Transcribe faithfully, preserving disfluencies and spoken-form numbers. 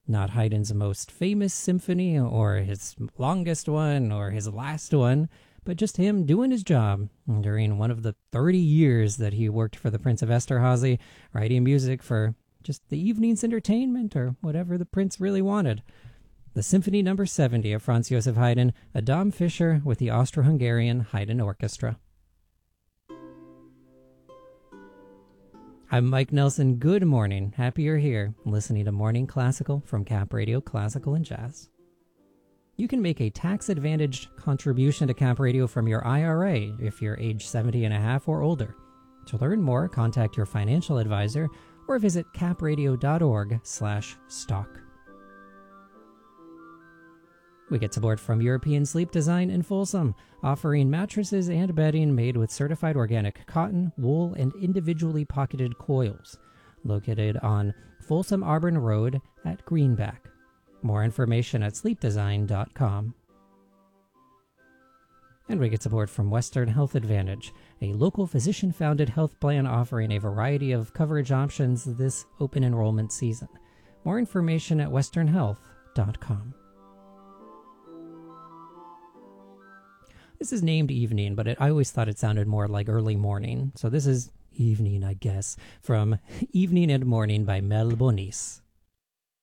Not Haydn's most famous symphony or his longest one or his last one, but just him doing his job during one of the thirty years that he worked for the Prince of Esterhazy, writing music for just the evening's entertainment or whatever the prince really wanted. The Symphony Number seventy of Franz Joseph Haydn, Adam Fischer with the Austro-Hungarian Haydn Orchestra. I'm Mike Nelson. Good morning. Happy you're here, listening to Morning Classical from Cap Radio Classical and Jazz. You can make a tax-advantaged contribution to Cap Radio from your I R A if you're age seventy and a half or older. To learn more, contact your financial advisor or visit capradio.org slash stock. We get support from European Sleep Design in Folsom, offering mattresses and bedding made with certified organic cotton, wool, and individually pocketed coils. Located on Folsom Auburn Road at Greenback. More information at sleep design dot com. And we get support from Western Health Advantage, a local physician-founded health plan offering a variety of coverage options this open enrollment season. More information at western health dot com. This is named Evening, but it, I always thought it sounded more like early morning. So this is Evening, I guess, from Evening and Morning by Mel Bonis.